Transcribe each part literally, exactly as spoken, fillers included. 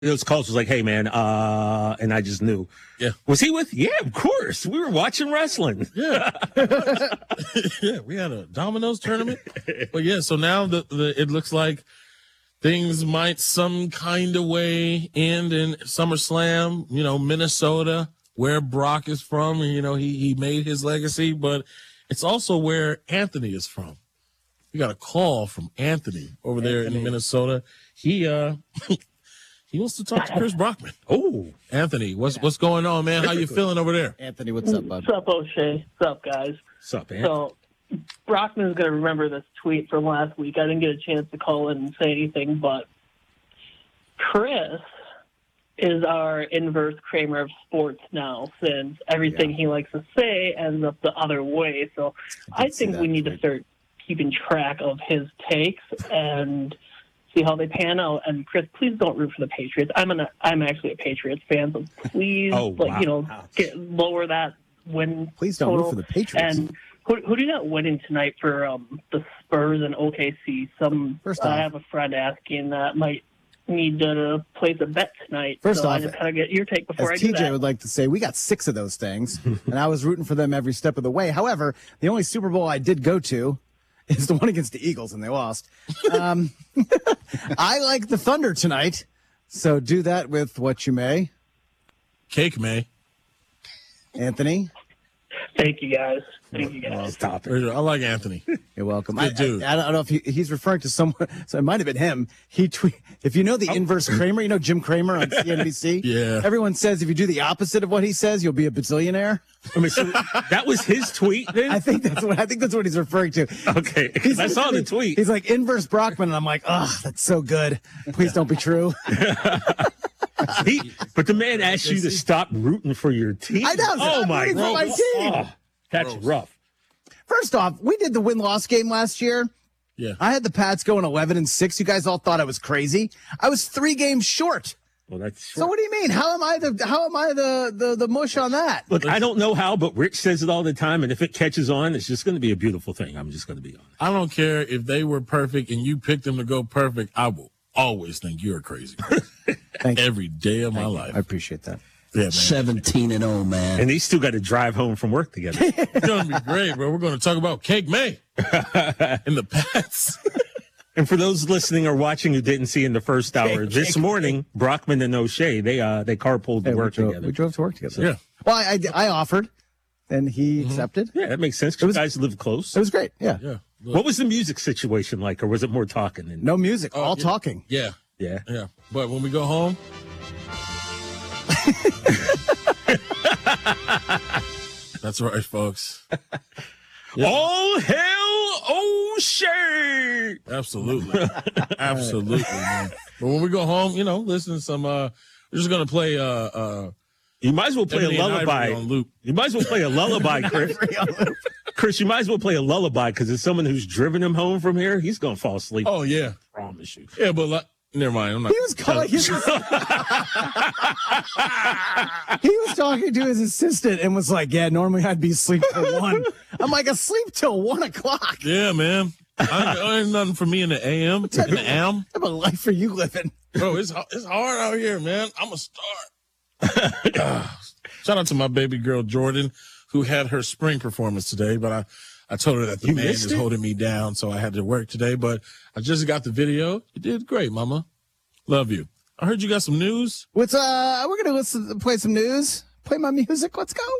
those calls was like, hey, man, uh, and I just knew. Yeah. Was he with? Yeah, of course. We were watching wrestling. Yeah. Yeah, we had a Domino's tournament. But yeah, so now the, the it looks like things might some kind of way end in SummerSlam, you know, Minnesota, where Brock is from, and, you know, he, he made his legacy, but it's also where Anthony is from. We got a call from Anthony over Anthony. there in Minnesota. He, uh, he wants to talk to Chris Brockman. Oh, Anthony, what's, what's going on, man? How you feeling over there? Anthony, what's up, bud? What's up, O'Shea? What's up, guys? What's up, Anthony? So, Brockman's going to remember this tweet from last week. I didn't get a chance to call in and say anything, but Chris is our inverse Kramer of sports now, since everything yeah. he likes to say ends up the other way. So I, I think we need to start keeping track of his takes and see how they pan out. And Chris, please don't root for the Patriots. I'm an I'm actually a Patriots fan, so please, oh, like wow. you know, get, lower that win. Please don't total. root for the Patriots. And who, who do you got winning tonight for um, the Spurs and O K C? Some First I off, have a friend asking that might need to place a bet tonight. First so off, I just kind of get your take before I as do T J that. would like to say, we got six of those things, and I was rooting for them every step of the way. However, the only Super Bowl I did go to is the one against the Eagles, and they lost. Um, I like the Thunder tonight, so do that with what you may. Cake may. Anthony? Thank you, guys. Thank you, guys. Stop it. I like Anthony. You're welcome. Good I, dude. I, I don't know if he, he's referring to someone, so it might have been him. He tweet, if you know the inverse Kramer, you know Jim Kramer on C N B C? Yeah. Everyone says if you do the opposite of what he says, you'll be a bazillionaire. I mean, so that was his tweet then? I think that's what I think that's what he's referring to. Okay, because I saw the tweet. He's like inverse Brockman, and I'm like, oh, that's so good. Please don't be true. he, but the man asked you to stop rooting for your team. I know. Oh I'm my rooting for God. my team. Oh, that's Gross. rough. First off, we did the win-loss game last year. Yeah. I had the Pats going eleven and six. You guys all thought I was crazy. I was three games short. Well, that's So what do you mean? How am I the how am I the the, the mush on that? Look, I don't know how, but Rich says it all the time, and if it catches on, it's just going to be a beautiful thing. I'm just going to be honest. I don't care if they were perfect and you picked them to go perfect. I will always think you're crazy. Thank you. Every day of my Thank you. life. I appreciate that. Yeah, man. seventeen and oh, man. And these two got to drive home from work together. It's going to be great, bro. We're going to talk about Cake May in the Pats. And for those listening or watching who didn't see in the first hour, this morning, Brockman and O'Shea, they uh they carpooled to Hey, work we, drove, together. we drove to work together. Yeah. Well, I, I, I offered, and he accepted. Yeah, that makes sense. 'Cause It was- you guys live close. It was great. Yeah. Yeah. Look. What was the music situation like, or was it more talking? Than, No music, Oh, all yeah. talking. Yeah. Yeah. Yeah. But when we go home, that's right, folks. All hell O'Shea! Absolutely. Absolutely, man. But when we go home, you know, listen to some, uh, we're just going to play, uh, uh, You might as well play Ebony a and lullaby. Ivory on loop. You might as well play a lullaby, Chris. Chris, you might as well play a lullaby because as someone who's driven him home from here, he's going to fall asleep. Oh, yeah. I promise you. Yeah, but like, never mind. I'm not. He was calling. He was, he was talking to his assistant and was like, "Yeah, normally I'd be asleep till one." I'm like, "Asleep till one o'clock." Yeah, man. I, ain't nothing for me in the A M, in the A M. What type of life are you living? Bro, it's it's hard out here, man. I'm a star. Shout out to my baby girl Jordan, who had her spring performance today. But I, I told her that the You man missed is it? holding me down, so I had to work today. But I just got the video. You did great, Mama. Love you. I heard you got some news. What's uh? We're gonna listen, play some news. Play my music. Let's go.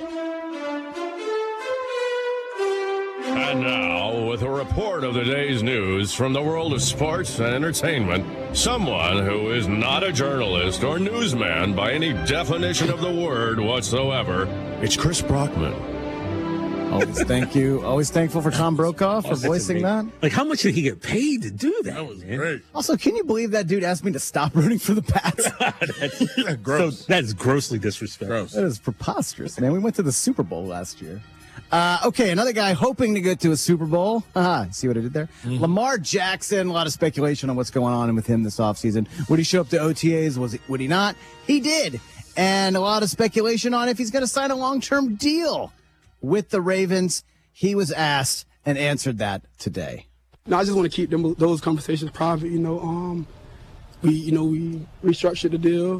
And now, with a report of the day's news from the world of sports and entertainment, someone who is not a journalist or newsman by any definition of the word whatsoever, it's Chris Brockman. Always thank you. Always thankful for Tom Brokaw for That's voicing that. amazing. Like, how much did he get paid to do that? That was man? great. Also, can you believe that dude asked me to stop rooting for the Pats? So Gross. that's grossly disrespectful. Gross. That is preposterous, man. We went to the Super Bowl last year. Uh, okay, another guy hoping to get to a Super Bowl. Haha, see what I did there? Lamar Jackson, a lot of speculation on what's going on with him this offseason. Would he show up to O T As? Was he, would he not? He did. And a lot of speculation on if he's going to sign a long-term deal with the Ravens. He was asked and answered that today. No, I just want to keep them those conversations private. You know, um, we, you know, we restructured the deal.